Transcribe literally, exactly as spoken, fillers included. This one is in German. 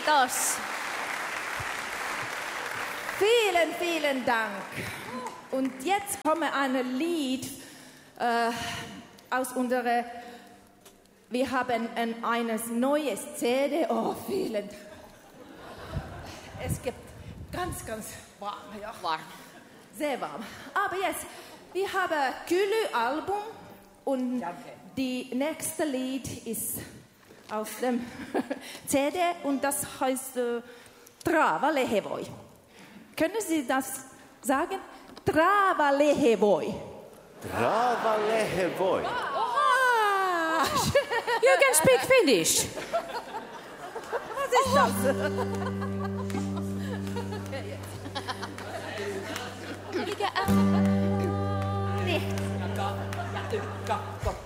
Kiitos. Vielen, vielen Dank. Und jetzt kommt ein Lied äh, aus unserer, wir haben ein eines neues C D. Oh, vielen Dank. Es gibt ganz, ganz warm, ja. Warm. Sehr warm. Aber jetzt, wir haben ein Kyly-Album und die nächste Lied ist aus dem C D und das heißt äh, Trava Lehevoi. Können Sie das sagen? Trava Lehevoi. Trava Lehevoi. Ah, You can speak Finnish. was ist das? Mikä? Nichts.